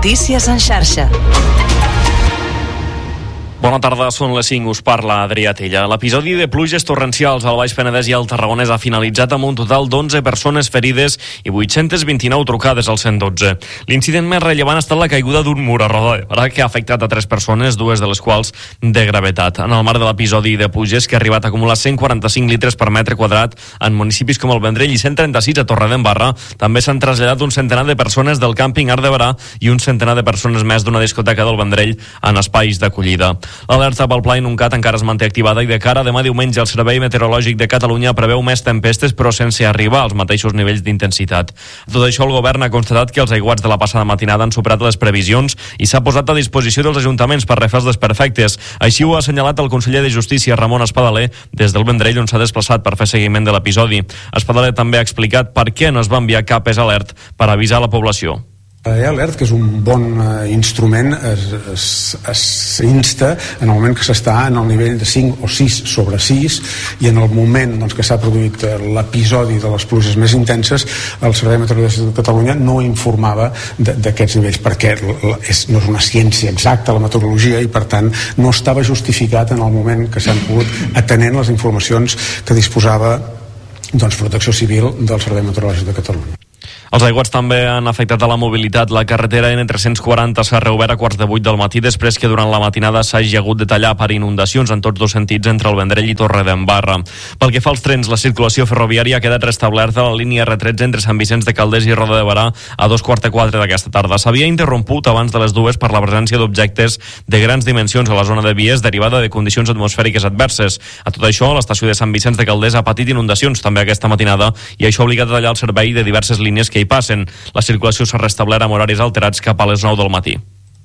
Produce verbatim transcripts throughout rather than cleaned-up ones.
Notícies en xarxa. Bona tarda, són les cinc, us parla Adrià Tella. L'episodi de pluges torrencials al Baix Penedès i al Tarragonès ha finalitzat amb un total d'onze persones ferides i vuit-cents vint-i-nou trucades al cent dotze. L'incident més rellevant ha estat la caiguda d'un mur a Roda de Berà que ha afectat a tres persones, dues de les quals de gravetat. En el marc de l'episodi de pluges, que ha arribat a acumular cent quaranta-cinc litres per metre quadrat en municipis com el Vendrell i cent trenta-sis a Torredembarra, també s'han traslladat un centenar de persones del càmping Arc de Berà i un centenar de persones més d'una discoteca del Vendrell en espais d'acollida. L'alerta pel Pla inundat encara es manté activada i de cara a demà diumenge el Servei Meteorològic de Catalunya preveu més tempestes però sense arribar als mateixos nivells d'intensitat. Tot això el govern ha constatat que els aiguats de la passada matinada han superat les previsions i s'ha posat a disposició dels ajuntaments per refer els desperfectes. Així ho ha assenyalat el conseller de Justícia Ramon Espadaler des del Vendrell, on s'ha desplaçat per fer seguiment de l'episodi. Espadaler també ha explicat per què no es va enviar cap alert per avisar la població. L'alert, que és un bon uh, instrument, es, es, es insta en el moment que s'està en el nivell de cinc o sis sobre sis i en el moment doncs, que s'ha produït uh, l'episodi de les pluges més intenses, el Servei Meteorològic de Catalunya no informava d'aquests nivells perquè és, no és una ciència exacta la meteorologia i per tant no estava justificat en el moment que s'han pogut atenent les informacions que disposava doncs, Protecció Civil del Servei Meteorològic de Catalunya. Els aiguats també han afectat a la mobilitat. La carretera N tres-cents quaranta s'ha reobert a quarts de vuit del matí després que durant la matinada s'hagi hagut de tallar per inundacions en tots dos sentits entre el Vendrell i Torredembarra. Pel que fa als trens, la circulació ferroviària ha quedat restablerta a la línia R tretze entre Sant Vicenç de Calders i Roda de Berà a dos quarts de quatre d'aquesta tarda. S'havia interromput abans de les dues per la presència d'objectes de grans dimensions a la zona de vies derivada de condicions atmosfèriques adverses. A tot això, l'estació de Sant Vicenç de Calders ha patit inundacions també aquesta matinada i això ha obligat a tallar el servei de diverses línies que hi passen. La circulació s'ha restablert amb horaris alterats cap a les nou del matí.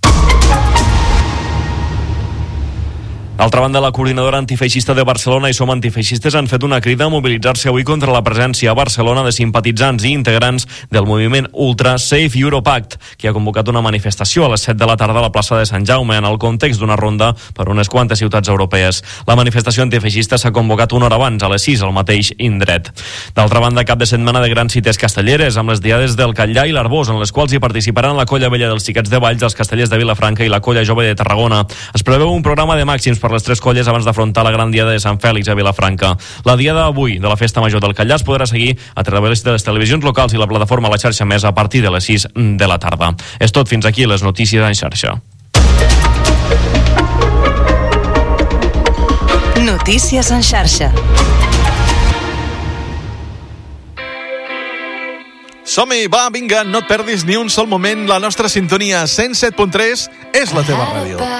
D'altra banda, la coordinadora antifeixista de Barcelona i Som Antifeixistes han fet una crida a mobilitzar-se avui contra la presència a Barcelona de simpatitzants i integrants del moviment Ultra Safe Europact, que ha convocat una manifestació a les set de la tarda a la plaça de Sant Jaume en el context d'una ronda per unes quantes ciutats europees. La manifestació antifeixista s'ha convocat una hora abans, a les sis, al mateix indret. D'altra banda, cap de setmana de grans cites castelleres, amb les diades del Catllà i l'Arbós, en les quals hi participaran la Colla Vella dels Xiquets de Valls, els Castellers de Vilafranca i la Colla Jove de Tarragona. Es preveu un programa de màxims per les tres colles abans d'afrontar la gran diada de Sant Fèlix a Vilafranca. La diada d'avui de la Festa Major del Catllà es podrà seguir a través de les televisions locals i la plataforma La Xarxa Més a partir de les sis de la tarda. És tot, fins aquí les notícies en xarxa. Notícies en xarxa. Som-hi, va, vinga, no et perdis ni un sol moment. La nostra sintonia cent set punt tres és la teva ràdio.